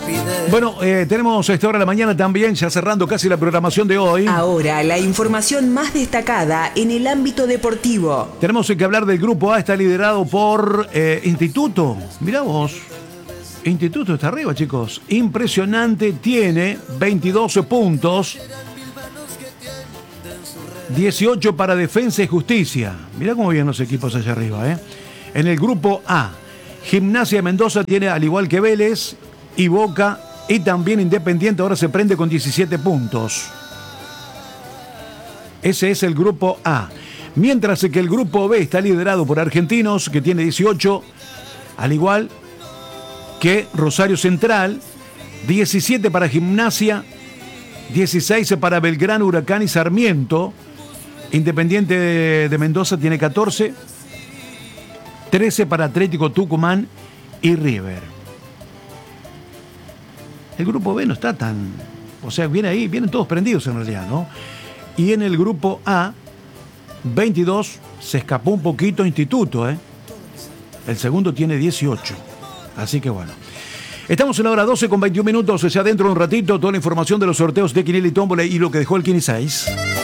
Bueno, tenemos a esta hora de la mañana también, ya cerrando casi la programación de hoy. Ahora, la información más destacada en el ámbito deportivo. Tenemos que hablar del grupo A, está liderado por Instituto. Mirá vos. Instituto está arriba, chicos. Impresionante, tiene 22 puntos. 18 para Defensa y Justicia. Mirá cómo vienen los equipos allá arriba, ¿eh? En el grupo A, Gimnasia de Mendoza tiene, al igual que Vélez y Boca, y también Independiente, ahora se prende con 17 puntos. Ese es el grupo A. Mientras que el grupo B está liderado por Argentinos, que tiene 18, al igual que Rosario Central, 17 para Gimnasia, 16 para Belgrano, Huracán y Sarmiento. Independiente de Mendoza tiene 14, 13 para Atlético Tucumán y River. El grupo B no está tan... O sea, viene ahí, vienen todos prendidos en realidad, ¿no? Y en el grupo A, 22, se escapó un poquito Instituto, ¿eh? El segundo tiene 18. Así que bueno. Estamos en la hora 12 con 21 minutos. Ya dentro de un ratito, toda la información de los sorteos de Quiniela y Tómbola y lo que dejó el Quini 6.